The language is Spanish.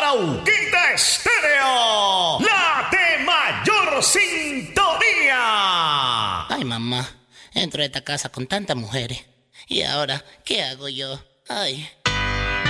Arauquita Estéreo, la de mayor sintonía. Ay, mamá, entro a esta casa con tantas mujeres. ¿Y ahora qué hago yo? Ay.